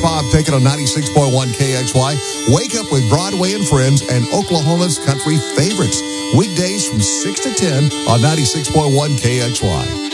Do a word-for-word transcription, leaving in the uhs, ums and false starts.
Bob taking on ninety-six point one K X Y. Wake up with Broadway and Friends and Oklahoma's country favorites. Weekdays from six to ten on ninety-six point one K X Y.